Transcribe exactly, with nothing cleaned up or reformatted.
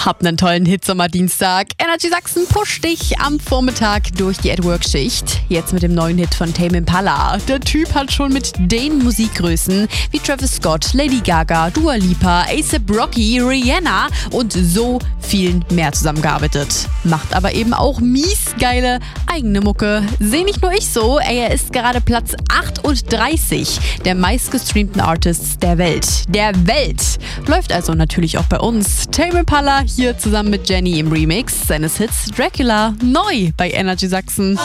Hab nen tollen Hitsommerdienstag. Energy Sachsen pusht dich am Vormittag durch die At-Work-Schicht. Jetzt mit dem neuen Hit von Tame Impala. Der Typ hat schon mit den Musikgrößen wie Travis Scott, Lady Gaga, Dua Lipa, A$AP Rocky, Rihanna und so vielen mehr zusammengearbeitet. Macht aber eben auch mies geile eigene Mucke. Seh nicht nur ich so, ey, er ist gerade Platz achtunddreißig der meistgestreamten Artists der Welt. Der Welt! Läuft also natürlich auch bei uns. Tame Impala hier zusammen mit Jenny im Remix seines Hits Dracula neu bei Energy Sachsen.